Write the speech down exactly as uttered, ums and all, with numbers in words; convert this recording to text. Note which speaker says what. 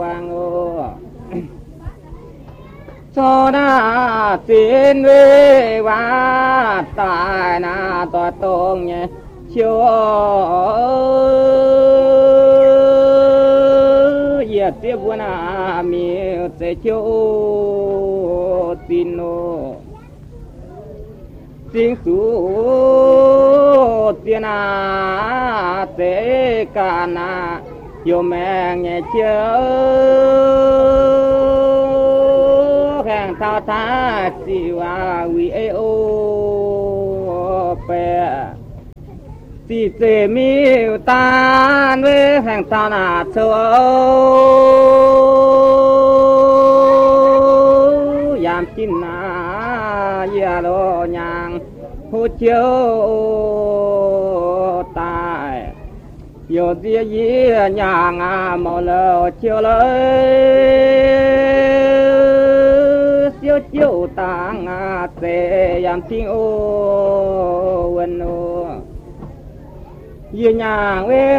Speaker 1: vàng ô cho na xin về và tại na tòa tôn nhé chiều giờ tiếp vừa na miêu sẽ chiều tin ô tiếng số tiền à thế cả na yêu mẹ nghe chưa hàng thao thá siêu à vi ô pe si se miêu tan với hàng thao na châu yam chín na ya lo nhang hô chiếu tài yo dia ye nhang à mò lơ chiếu lơ chiếu chiếu tang à te yam ting ô wen ô ye nhang we